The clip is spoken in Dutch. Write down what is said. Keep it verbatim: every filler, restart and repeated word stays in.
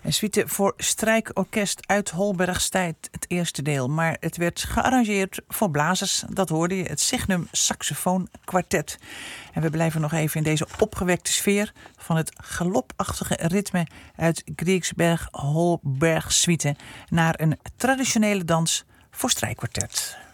Een suite voor strijkorkest uit Holbergstijd, het eerste deel. Maar het werd gearrangeerd voor blazers. Dat hoorde je, het Signum Saxofoon Quartet. En we blijven nog even in deze opgewekte sfeer van het galopachtige ritme uit Grieksberg Holberg Suite naar een traditionele dans voor strijkkwartet.